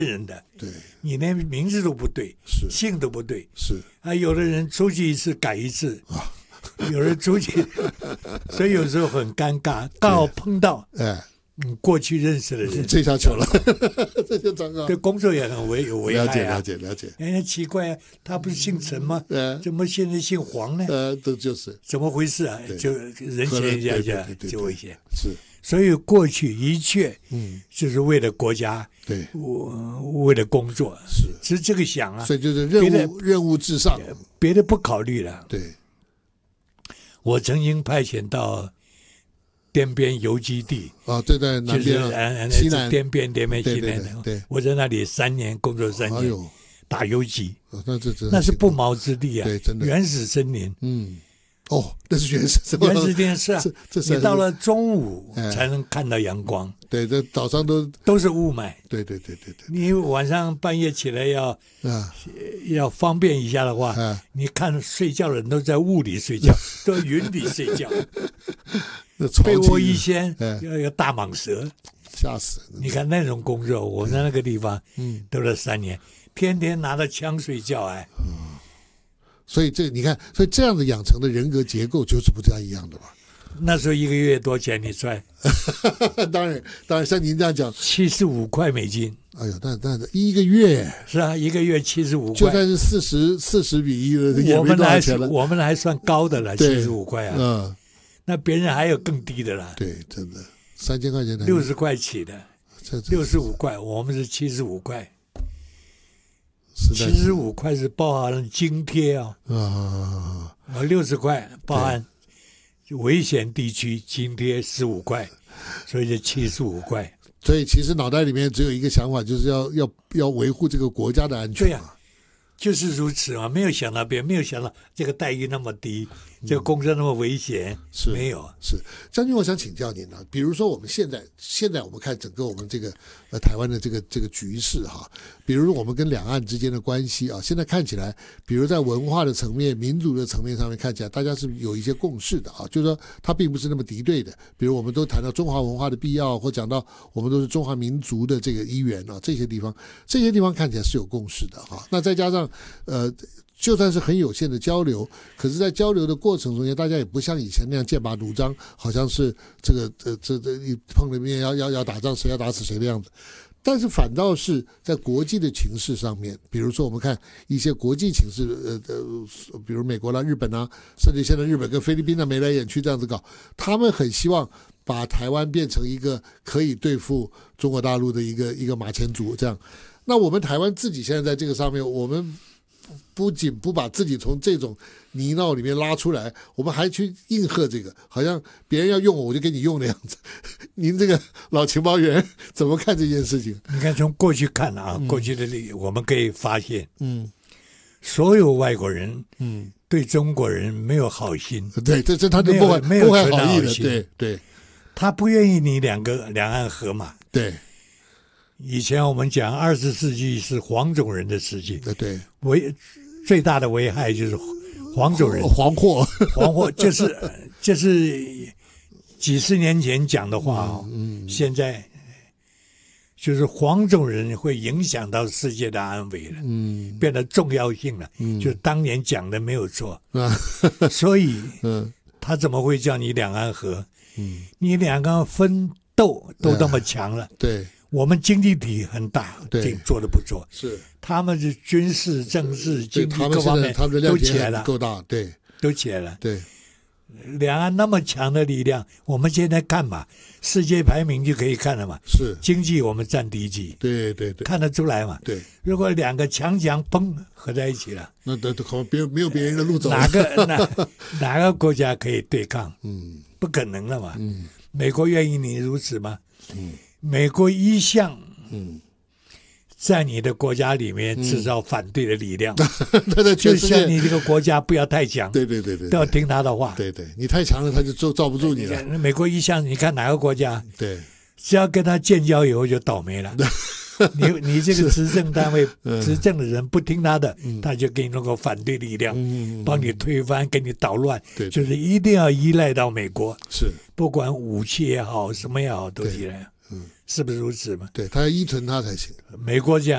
人的， 对， 你连名字都不对， 是姓都不对是啊。有的人出去一次改一次啊，有人出去，所以有时候很尴尬，刚好碰到过去认识的人， 这下糗了，这就糟糕。 对工作也很有危害啊。 了解。 哎，奇怪啊，他不是姓陈吗？怎么现在姓黄呢？ 都就是怎么回事啊？就人前一下就危险。 是， 所以过去一切，就是为了国家， 对， 为了工作，是这个想啊。 所以就是任务至上， 别的不考虑了。 对， 我曾经派遣到滇边游击地对，在南边西南滇边西南， 对， 我在那里工作3年，打游击，那是不毛之地啊， 对，真的原始森林， 那是原始森林是啊，你到了中午才能看到阳光， 对，这早上都是雾霾， 对， 你晚上半夜起来要方便一下的话，你看睡觉的人都在雾里睡觉，都在云里睡觉。被窝一掀，要大蟒蛇， 吓死！ 你看那种工作，我在那个地方，都了3年，天天拿着枪睡觉， 所以你看，所以这样的养成的人格结构就是不太一样的嘛。 那时候1个月多少钱？你算？ 当然，像您这样讲 ，75块美金。 哎呦，那1个月是啊，1个月75块， 就算是40比1的，也没多少钱了。 我们还算高的了，75块啊。那别人还有更低的啦。 对，真的3000块钱 ，60块起的，65块，我们是75块。75块是包含了津贴60块包含危险地区津贴15块，所以就75块。 所以其实脑袋里面只有一个想法，就是要维护这个国家的安全。 对啊，就是如此嘛，没有想到没有想到这个待遇那么低，这个工作那么危险，没有。 是将军，我想请教您呢，比如说我们现在我们看整个我们这个台湾的这个局势哈，比如我们跟两岸之间的关系啊，现在看起来，比如在文化的层面、民族的层面上面看起来，大家是有一些共识的啊，就是说它并不是那么敌对的。比如我们都谈到中华文化的必要，或讲到我们都是中华民族的这个一员啊，这些地方看起来是有共识的哈。那再加上就算是很有限的交流，可是在交流的过程中间，大家也不像以前那样剑拔弩张，好像是这一碰了面要打仗，谁要打死谁的样子。但是反倒是在国际的情势上面，比如说我们看一些国际情势，比如美国啦、日本啊，甚至现在日本跟菲律宾眉来眼去这样子搞，他们很希望把台湾变成一个可以对付中国大陆的一个马前卒这样。那我们台湾自己现在在这个上面，我们不仅不把自己从这种泥淖里面拉出来，我们还去应和这个，好像别人要用我就给你用的样子。您这个老情报员怎么看这件事情？ 你看从过去看啊，过去的我们可以发现，所有外国人，对中国人没有好心， 对，这他就没有怀好意的，对， 他不愿意你两岸和嘛， 对。 以前我们讲20世纪是黄种人的世纪， 对， 最大的危害就是黄种人， 黄祸， 就是几十年前讲的话现在就是黄种人会影响到世界的安危了，变得重要性了，就是当年讲的没有错，所以他怎么会叫你两岸和？你两个分斗都那么强了， 对。 我们经济体很大，对，做得不错。 是他们是军事、政治、经济各方面都起来了， 够大，对， 都起来了。 对， 两岸那么强的力量，我们现在看嘛，世界排名就可以看了嘛。 是经济我们占第一级， 对， 看得出来嘛。 对， 如果两个强砰合在一起了， 那可能没有别人的路走。 哪个国家可以对抗？不可能了嘛。美国愿意你如此吗？美国一向在你的国家里面制造反对的力量，就像你这个国家不要太强， 对， 都要听他的话， 对，你太强了，他就罩不住你了。 美国一向，你看哪个国家， 对， 只要跟他建交以后就倒霉了。你这个执政单位执政的人不听他的，他就给你弄个反对力量，帮你推翻，给你捣乱，就是一定要依赖到美国， 是不管武器也好，什么也好，都依赖。是不是如此嘛？ 对，他要依存他才行。 美国这样。